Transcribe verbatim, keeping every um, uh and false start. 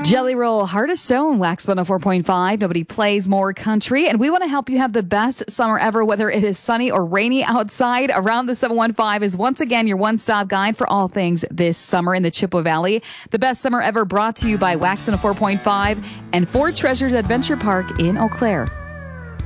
Jelly Roll, Heart of Stone, Wax one oh four point five. Nobody plays more country. And we want to help you have the best summer ever, whether it is sunny or rainy outside. Around the seven one five is once again your one-stop guide for all things this summer in the Chippewa Valley. The best summer ever brought to you by Wax one oh four point five and Fort Treasures Adventure Park in Eau Claire.